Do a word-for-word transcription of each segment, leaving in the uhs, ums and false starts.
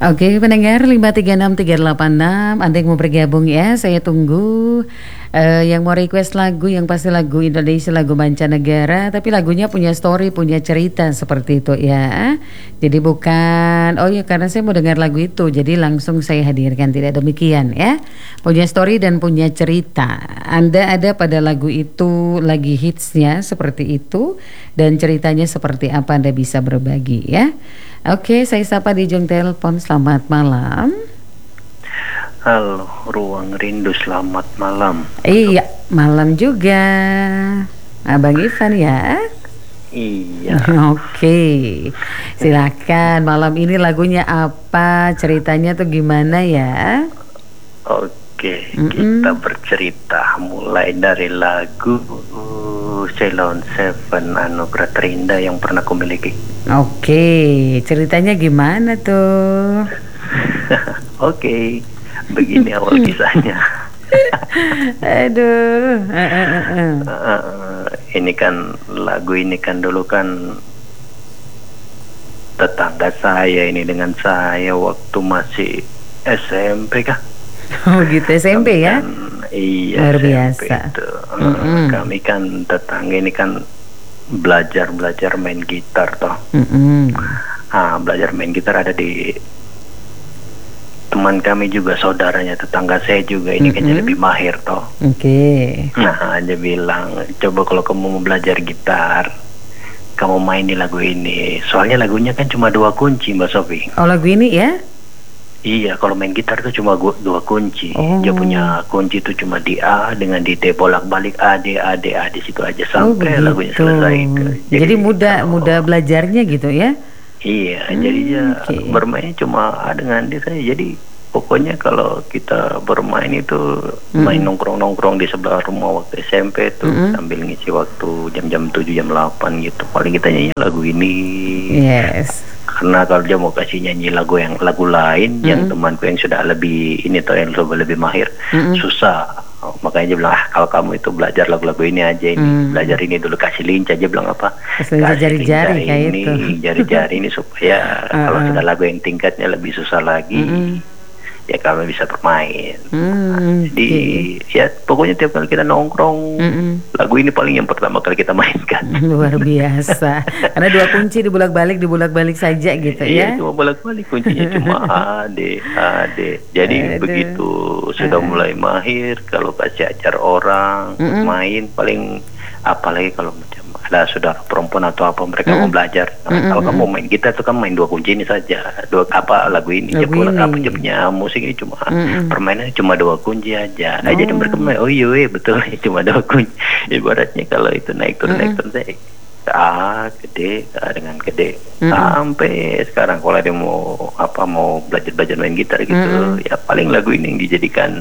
Oke, pendengar lima tiga enam tiga delapan enam, Anda yang mau bergabung ya, saya tunggu. Eh, yang mau request lagu, yang pasti lagu Indonesia, lagu mancanegara, tapi lagunya punya story, punya cerita seperti itu ya. Jadi bukan, oh ya karena saya mau dengar lagu itu, jadi langsung saya hadirkan, tidak demikian ya. Punya story dan punya cerita. Anda ada pada lagu itu, lagi hitsnya seperti itu, dan ceritanya seperti apa, Anda bisa berbagi ya. Oke, saya sapa di ujung telepon. Selamat malam. Halo, Ruang Rindu, selamat malam. Iya, malam juga. Abang Ivan ya. Iya. Oke, silakan. Malam ini lagunya apa? Ceritanya tuh gimana ya? Oke, Mm-mm. kita bercerita mulai dari lagu uh, Ceylon Seven, anugerah terindah yang pernah kumiliki. Oke, ceritanya gimana tuh? Oke, begini awal kisahnya. Aduh. eh, eh, eh, eh. Uh, ini kan lagu ini kan dulu kan tetangga saya ini dengan saya waktu masih S M P kah? Oh gitu, S M P ya? Kan, iya, Luar S M P biasa. itu. Mm-mm. Kami kan tetangga ini kan belajar belajar main gitar toh. Mm-mm. Ah, belajar main gitar ada di teman kami juga, saudaranya tetangga saya juga ini Mm-mm. kayaknya lebih mahir toh. Oke. Nah, dia bilang, coba kalau kamu mau belajar gitar, kamu main di lagu ini. Soalnya lagunya kan cuma dua kunci, Mbak Sofi. Oh lagu ini ya? Iya, kalau main gitar tuh cuma gu- dua kunci. Oh. Dia punya kunci itu cuma di A dengan di D, bolak-balik A D A D A di situ aja Oh sampai begitu. lagunya selesai. Itu. Jadi, mudah kalau- mudah belajarnya gitu ya? Iya, Hmm, jadinya oke. bermainnya cuma dengan dia saya. Jadi pokoknya kalau kita bermain itu Mm-mm. main nongkrong-nongkrong di sebelah rumah waktu S M P tuh, Mm-mm. sambil ngisi waktu jam-jam tujuh jam delapan gitu. Paling kita nyanyi lagu ini. Yes. Karena kalau dia mau kasih nyanyi lagu yang lagu lain, Mm-mm. yang temanku yang sudah lebih ini atau yang lebih lebih mahir, Mm-mm. susah. Oh, makanya dia bilang, ah kalau kamu itu belajar lagu-lagu ini aja, ini Mm. belajar ini dulu, kasih lincah. Dia bilang apa? Kasih lincah jari-jari lincah kayak ini, itu. jari-jari ini supaya kalau Uh-uh. sudah lagu yang tingkatnya lebih susah lagi, Mm-mm. ya kami bisa bermain. Hmm, Jadi oke. ya pokoknya tiap kali kita nongkrong, Mm-mm. lagu ini paling yang pertama kali kita mainkan. Luar biasa. Karena dua kunci dibulak-balik dibulak-balik saja gitu Iya, ya. cuma bolak-balik kuncinya cuma A D A D. Jadi Aduh. begitu sudah Ah. mulai mahir, kalau kasih ajar orang Mm-mm. main, paling apalagi kalau macam ada saudara perempuan atau apa, mereka mau Mm-mm. belajar. Nah, Mm-mm. kalau kamu main gitar tuh kan main dua kunci ini saja, dua apa lagu ini, Lagu jebol ini. apa jebnya musik ini cuma Mm-mm. permainannya cuma dua kunci aja. Nah, Oh. jadi mereka main, oh iya iya, betul cuma dua kunci. Ibaratnya kalau itu naik turun naik Mm-mm. turun saya A gede, A dengan gede, Mm-mm. sampai sekarang kalau dia mau apa mau belajar belajar main gitar gitu, Mm-mm. ya paling lagu ini yang dijadikan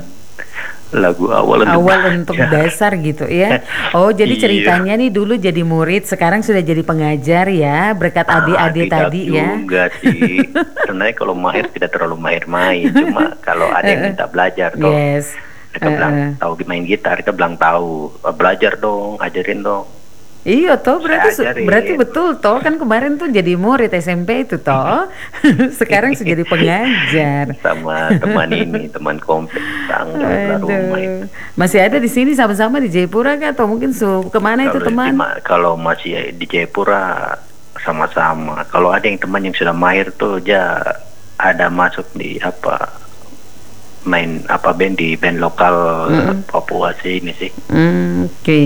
lagu awal untuk Awal untuk belajar. dasar gitu ya. Oh jadi Iya. ceritanya nih dulu jadi murid, sekarang sudah jadi pengajar ya, berkat Ah, adik-adik tidak tadi ya. juga sih. Sebenarnya kalau mahir tidak terlalu mahir main, cuma kalau ada yang minta belajar toh, Yes. kita bilang Uh-uh. tahu main gitar, kita bilang tahu, belajar dong, ajarin dong. Iya toh berarti Saya su- ajarin. berarti betul toh, kan kemarin tuh jadi murid S M P itu toh. Sekarang sudah jadi pengajar. Sama teman ini, teman kompleks tangga rumah itu. Aduh. Masih ada di sini sama-sama di Jayapura kah, atau mungkin su kemana itu Kalau teman? di Ma- kalau masih di Jayapura sama-sama. Kalau ada yang teman yang sudah mahir tuh, dia ada masuk di apa main apa band di band lokal Mm-mm. Papua sih ini sih. Hmm, Oke.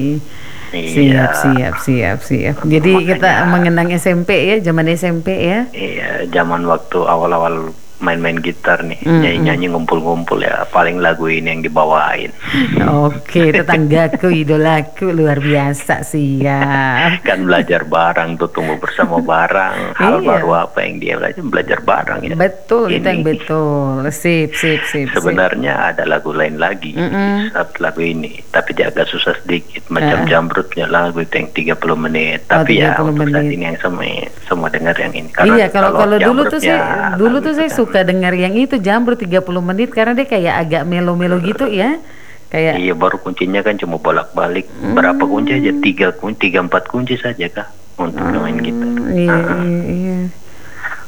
Iya. Siap, siap, siap, siap. Jadi Makanya- kita mengenang S M P ya, zaman S M P ya. Iya, zaman waktu awal-awal main-main gitar nih, Mm-mm. nyanyi-nyanyi ngumpul-ngumpul ya, paling lagu ini yang dibawain. Oke, tetanggaku, idolaku, luar biasa sih ya. Kan belajar bareng tuh, tumbuh bersama bareng. Hal Iya. baru apa yang dia belajar, belajar bareng ya. Betul, itu yang Ini. betul. Sip, sip, sip. sip. Sebenarnya ada lagu lain lagi Mm-mm. saat lagu ini, tapi dia agak susah sedikit, macam Ah. Jamrutnya lagu itu yang tiga puluh menit. Oh, Tapi ya tiga puluh untuk saat menit. ini yang semua semua dengar yang ini. Iya, kalau kalau dulu tuh Jamrutnya saya dulu lagu tuh itu saya kan- suka dengar yang itu Jamrut tiga puluh menit, karena dia kayak agak melo-melo gitu ya. Kayak Iya, baru kuncinya kan cuma bolak-balik berapa kunci aja, tiga kunci, tiga empat kunci saja kah untuk main gitar. Hmm, iya, Ah. iya, iya.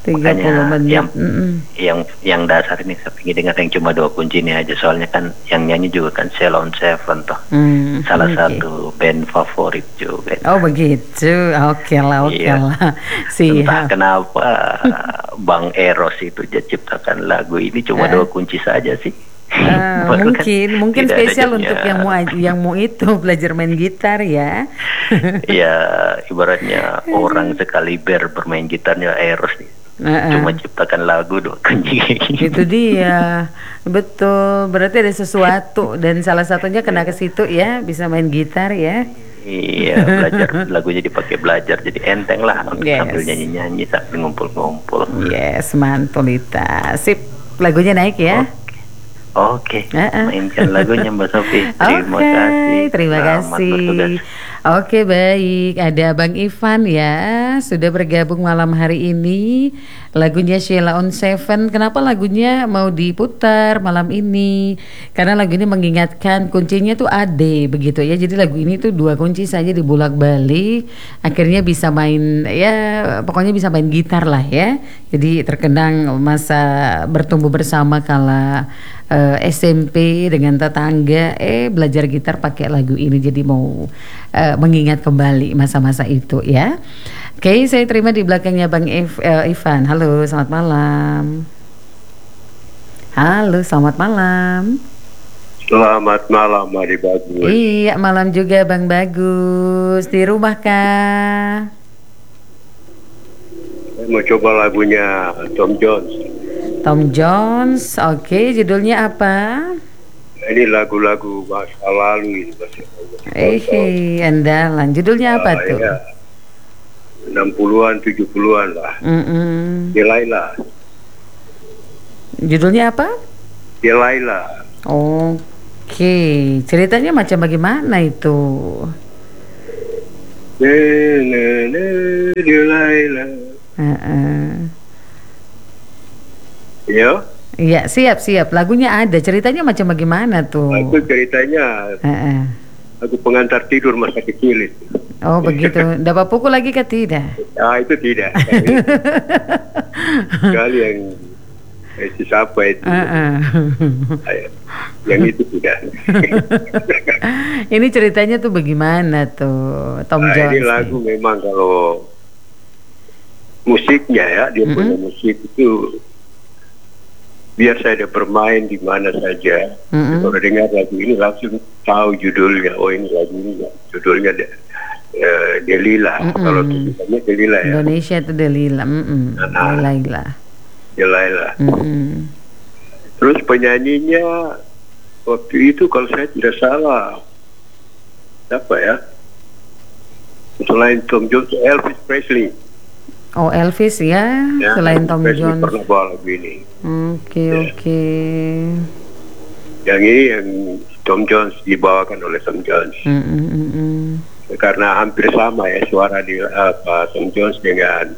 tiga puluh Makanya menit. yang Mm-mm. yang yang dasar ini saya ingin dengar yang cuma dua kunci ini aja, soalnya kan yang nyanyi juga kan Sheila on Seven toh. Hmm, Salah oke. satu band favorit juga. Oh begitu, oke lah, oke Iya. lah. Entah Siap. kenapa Bang Eros itu dia ciptakan lagu ini cuma Eh, dua kunci saja sih. eh, Baru kan mungkin, mungkin tidak ada spesial jamnya. untuk yang mau yang mau itu belajar main gitar ya. Ya ibaratnya orang sekaliber bermain gitarnya Eros nih. Eh, eh. Cuma ciptakan lagu dua kunci. Itu dia, betul. Berarti ada sesuatu dan salah satunya kena ke situ ya, bisa main gitar ya. Iya, belajar lagunya dipakai belajar jadi enteng lah untuk Yes. sambil nyanyi-nyanyi sambil ngumpul-ngumpul. Yes, mantul Lita. Sip, lagunya naik ya. Oke, Uh-uh. mainkan lagunya Mbak Sofi. Terima Oke, kasih. terima Selamat kasih. bertugas. Oke, baik. Ada Bang Ivan ya, sudah bergabung malam hari ini. Lagunya Sheila on Seven. Kenapa lagunya mau diputar malam ini? Karena lagu ini mengingatkan kuncinya tuh A D begitu ya. Jadi lagu ini tuh dua kunci saja dibulak-balik. Akhirnya bisa main ya, pokoknya bisa main gitar lah ya. Jadi terkenang masa bertumbuh bersama kala eh, S M P dengan tetangga, eh belajar gitar pakai lagu ini, jadi mau eh, mengingat kembali masa-masa itu ya. Oke, saya terima di belakangnya Bang If, eh, Ivan. Halo, selamat malam. Halo, selamat malam. Selamat malam, Mari Bagus. Iya, malam juga Bang Bagus. Di rumah kah? Saya mau coba lagunya Tom Jones. Tom Jones. Oke, judulnya apa? Ini lagu-lagu masa lalu ini. Masa Eh, andalan. Judulnya apa tuh? Ya, enam puluhan, tujuh puluhan lah. Mm-mm. Delilah. Judulnya apa? Delilah. Oke, ceritanya macam bagaimana itu? Delilah. Heeh. Ya, Iya, siap siap. Lagunya ada, ceritanya macam bagaimana tuh? itu ceritanya Heeh. lagu pengantar tidur masa kecil itu. Oh begitu. Dapat pukul lagi ke tidak? Ah, itu tidak. Sekali yang eh, si siapa itu. Heeh. Yang itu tidak. Ini ceritanya tuh bagaimana tuh, Tom Nah, Jones? ini lagu nih? memang kalau musiknya ya, dia Mm-mm. punya musik itu biar saya ada bermain di mana saja. Mm-mm. Kalau dengar lagu ini langsung tahu judulnya. Oh ini lagu ini judulnya de, eh, Delilah. Mm-mm. Kalau tulisannya Delilah ya. Indonesia itu Delila, mm Nah. Laila. Delilah. Mm-mm. Terus penyanyinya waktu itu kalau saya tidak salah siapa ya? Selain Tom Jones, Elvis Presley. Oh Elvis ya, Ya, selain Elvis Tom Presley Jones. pernah bawa lagu ini. Oke Ya. oke. Yang ini yang Tom Jones dibawakan oleh Tom Jones. Mm, mm, mm, mm. Karena hampir sama ya suara di apa Tom Jones dengan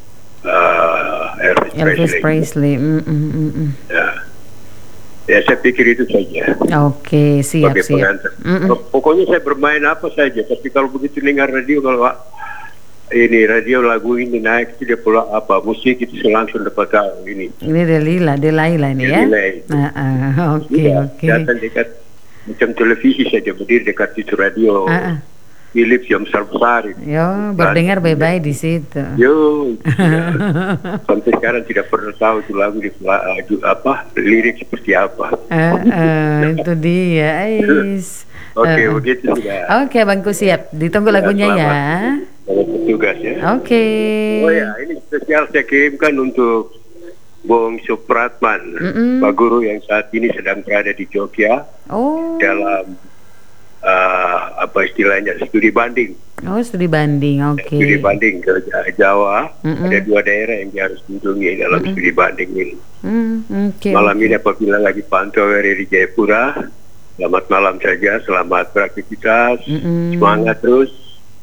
uh, Elvis, Elvis Presley. Presley. Mm, mm, mm, mm. Ya. Ya saya pikir itu saja. Oke siap Sebagai siap. pengantar. Mm, mm. Pokoknya saya bermain apa saja. Tapi kalau begitu dengar radio, kalau ini radio lagu ini naik itu dia pula apa musik itu saya langsung dapat tahu ini. Ini Delila, Delaila ini ya. Delila. Nah, ah, oke Tidak, oke. datang dekat macam televisi saja berdiri dekat itu radio. Ah, ah. Philips yang besar-besar itu. Yo, berdengar bye-bye di situ. Yo, ya. Sampai sekarang tidak pernah tahu itu lagu di lagu apa lirik seperti apa. Ah, ah, itu dia, Ais. Oke, Ah, ah. begitu sudah. Oke, Bangku siap. Ditunggu lagunya ya. Selamat bertugas ya. Oke. Oh ya, ini spesial saya kirimkan untuk Bung Supratman, Mm-mm. Pak Guru yang saat ini sedang berada di Jogja Oh. dalam uh, apa istilahnya studi banding. Oh, studi banding. Oke. Studi banding ke Jawa. Mm-mm. Ada dua daerah yang dia harus kunjungi dalam Mm-mm. studi banding ini. Hmm, oke. Malam oke. ini apabila lagi pantau dari Jayapura, selamat malam saja, selamat beraktivitas, Mm-mm. semangat terus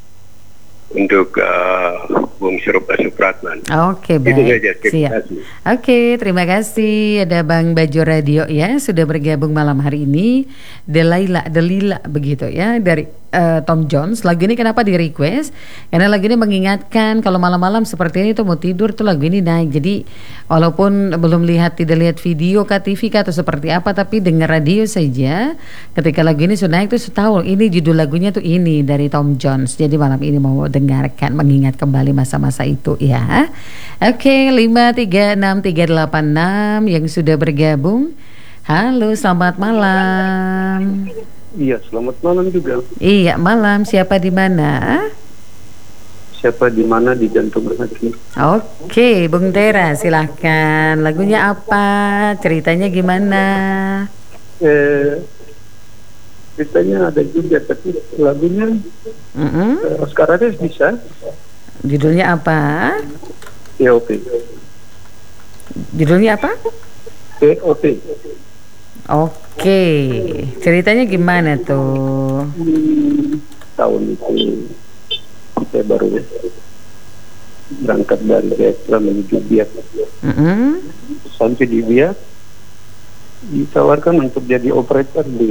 untuk uh, Bung Surup- Supratman. Oke, Itu baik. saja, terima Siap. kasih. Oke, terima kasih. Ada Bang Bajo Radio ya, sudah bergabung malam hari ini. Delaila, Delila begitu ya, dari uh, Tom Jones. Lagu ini kenapa di request? Karena lagu ini mengingatkan kalau malam-malam seperti ini tuh mau tidur tuh lagu ini naik. Jadi walaupun belum lihat, tidak lihat video kah, T V kah atau seperti apa, tapi dengar radio saja. Ketika lagu ini sudah naik tuh tahu ini judul lagunya tuh ini dari Tom Jones. Jadi malam ini mau dengarkan, mengingat kembali masa-masa itu ya. Oke, lima tiga enam tiga delapan enam yang sudah bergabung. Halo, selamat malam. Iya, selamat malam juga. Iya, malam. Siapa di mana? Siapa di mana di jantung hati. Oke, Bung Tera, silahkan. Lagunya apa? Ceritanya gimana? Eh, ceritanya ada juga, tapi lagunya Mm-mm. eh, Oscar Ares bisa. Judulnya apa? P O P. Judulnya apa? P O P. Oke, ceritanya gimana tuh? Hmm, tahun itu saya baru berangkat dari Vietnam menuju Biak. Mm-mm. Sampai di Biak ditawarkan untuk jadi operator di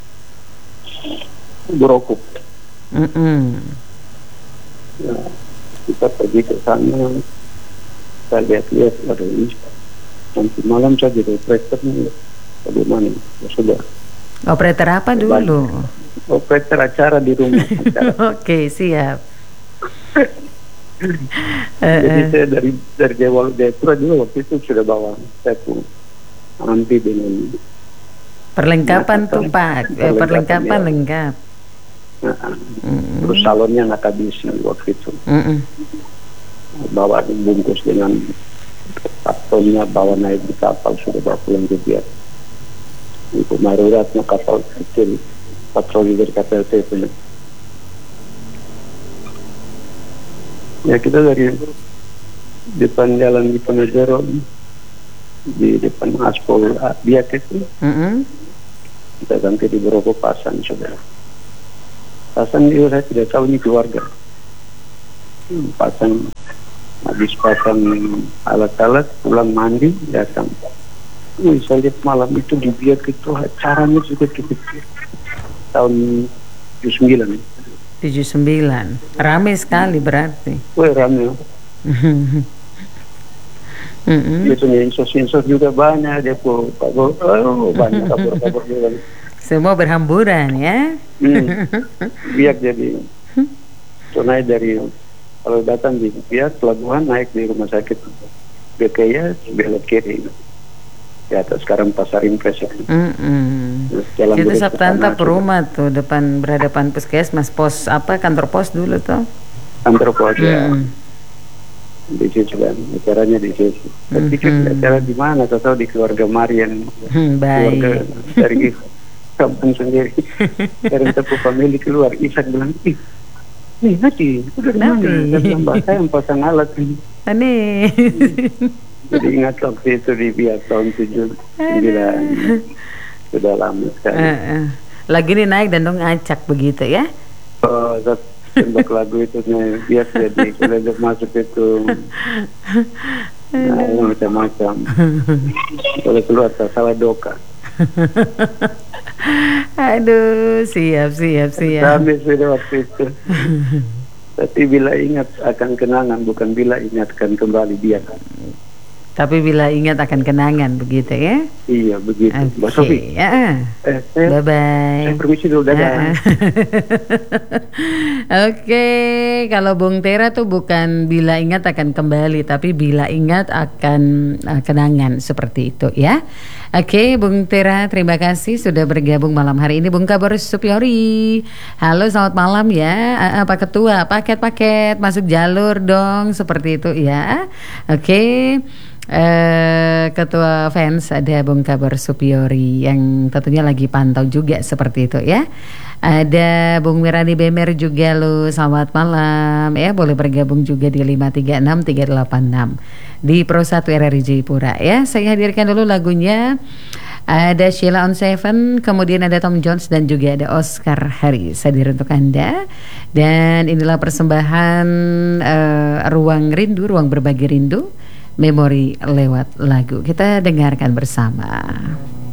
Burokuk. Mm-mm. Nah, kita pergi ke sana, saya lihat-lihat, aduh ini nanti malam saya jadi operatornya. Bagaimana? Ya sudah. Operator apa dulu? Operator acara di rumah. Acara. Oke, siap. Jadi saya dari dari Jawa Jayapura juga waktu itu sudah bawa satu ampi dengan Perlengkapan nah, tuh Pak, eh, perlengkapan ya. lengkap. Nah, Mm-mm. terus salonnya nggak habis waktu itu. Mm-mm. Bawa bungkus dengan kartonnya, bawa naik di kapal, sudah bawa pulang ke Biak. Itu daruratnya kapal kecil, patroli dari K P L T punya. Ya kita dari depan jalan di Penajero, di depan aspal Biak itu, Mm-mm. kita sampai di Beroko Pasan, saudara. Pasan itu saya tidak tahu ini keluarga. Pasan, habis pasang alat-alat, pulang mandi, datang. Wih, saya lihat malam itu di Biak itu acaranya juga cukup tahun tujuh puluh sembilan. tujuh puluh sembilan. Rame sekali berarti. Wih, rame. Mm-mm. Dia punya insos-insos juga banyak, dia pun kabur, oh, banyak kabur-kabur juga. Semua berhamburan ya. Hmm. Biak jadi tunai dari kalau datang di Biak pelabuhan naik di rumah sakit B K ya belok kiri di atas sekarang pasar Impres. Mm-mm. Jalan Itu lurus ke Sabtanta sana, Perumah tuh depan berhadapan puskesmas, pos apa kantor pos dulu tuh. kantor pos ya Mm. di situ kan acaranya di situ. Tapi Mhm. acara di mana? Tahu di keluarga Marian, Hmm, keluarga baik. dari kampung sendiri. Dari tepuk famili keluar, Isak bilang, ih, nih Nati, udah di mana? Nati. Saya bilang, "Mbak, saya yang pasang alat ini." Aneh. Jadi ingat waktu itu di Biak tahun tujuh sembilan, sudah lama sekali. Eh, eh. Lagi ini naik dan dong acak begitu ya. Oh, saat tembak lagu itu nih, Biak jadi kalau masuk itu, nah, macam-macam. Kalau keluar tak salah doka. Aduh, siap, siap, siap. Kami sudah waktu itu. Tapi bila ingat akan kenangan, bukan bila ingat akan kembali Biak. Tapi bila ingat akan kenangan begitu ya. Iya begitu. Mbak Oke, Sofi, ya. eh, saya, Bye bye. saya permisi dulu, dadah. Oke, kalau Bung Tera tuh bukan bila ingat akan kembali, tapi bila ingat akan uh, kenangan seperti itu ya. Oke, Bung Tera, terima kasih sudah bergabung malam hari ini. Bung Kabar Supiori, halo, selamat malam ya. Uh, Pak Ketua, paket-paket masuk jalur dong, seperti itu ya. Oke. Uh, ketua fans ada Bung Kabar Supiori yang tentunya lagi pantau juga seperti itu ya. Ada Bung Mirani Bemer juga lo, selamat malam ya, boleh bergabung juga di lima tiga enam tiga delapan enam di Pro satu R R I Jayapura ya. Saya hadirkan dulu lagunya. Ada Sheila on Seven, kemudian ada Tom Jones dan juga ada Oscar Harris hadir untuk Anda. Dan inilah persembahan uh, Ruang Rindu, Ruang Berbagi Rindu, memori lewat lagu. Kita dengarkan bersama.